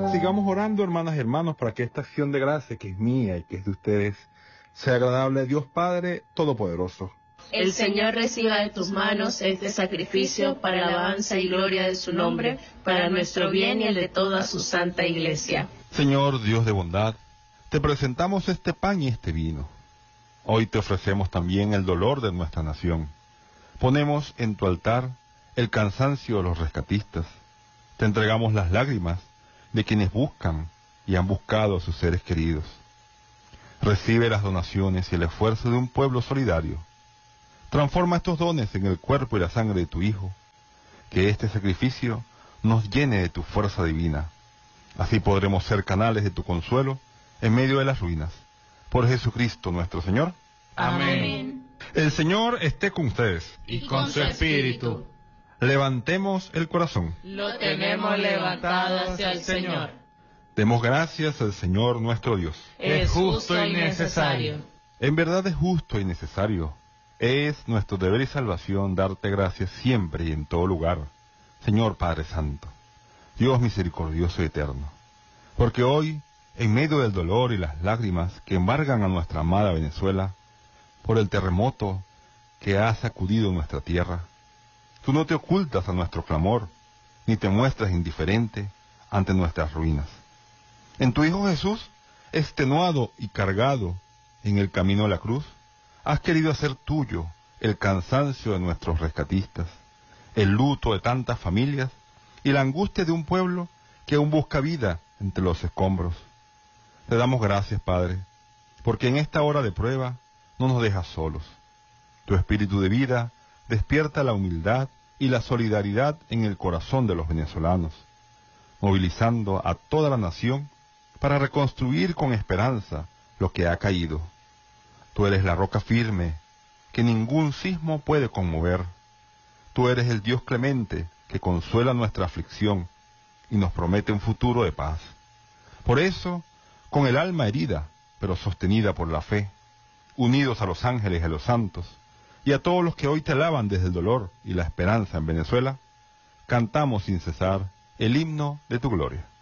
Sigamos orando, hermanas y hermanos, para que esta acción de gracia, que es mía y que es de ustedes, sea agradable a Dios Padre Todopoderoso. El Señor reciba de tus manos este sacrificio para alabanza y gloria de su nombre, para nuestro bien y el de toda su santa Iglesia. Señor Dios de bondad, te presentamos este pan y este vino. Hoy te ofrecemos también el dolor de nuestra nación. Ponemos en tu altar el cansancio de los rescatistas. Te entregamos las lágrimas de quienes buscan y han buscado a sus seres queridos. Recibe las donaciones y el esfuerzo de un pueblo solidario. Transforma estos dones en el cuerpo y la sangre de tu Hijo. Que este sacrificio nos llene de tu fuerza divina. Así podremos ser canales de tu consuelo en medio de las ruinas. Por Jesucristo nuestro Señor. Amén. El Señor esté con ustedes. Y con su espíritu. Levantemos el corazón. Lo tenemos levantado hacia el Señor. Demos gracias al Señor nuestro Dios. Es justo y necesario. En verdad es justo y necesario. Es nuestro deber y salvación darte gracias siempre y en todo lugar, Señor Padre Santo, Dios misericordioso y eterno. Porque hoy, en medio del dolor y las lágrimas que embargan a nuestra amada Venezuela, por el terremoto que ha sacudido nuestra tierra, tú no te ocultas a nuestro clamor, ni te muestras indiferente ante nuestras ruinas. En tu Hijo Jesús, extenuado y cargado en el camino de la cruz, has querido hacer tuyo el cansancio de nuestros rescatistas, el luto de tantas familias y la angustia de un pueblo que aún busca vida entre los escombros. Te damos gracias, Padre, porque en esta hora de prueba no nos dejas solos. Tu espíritu de vida despierta la humildad y la solidaridad en el corazón de los venezolanos, movilizando a toda la nación para reconstruir con esperanza lo que ha caído. Tú eres la roca firme que ningún sismo puede conmover. Tú eres el Dios clemente que consuela nuestra aflicción y nos promete un futuro de paz. Por eso, con el alma herida, pero sostenida por la fe, unidos a los ángeles y a los santos, y a todos los que hoy te alaban desde el dolor y la esperanza en Venezuela, cantamos sin cesar el himno de tu gloria.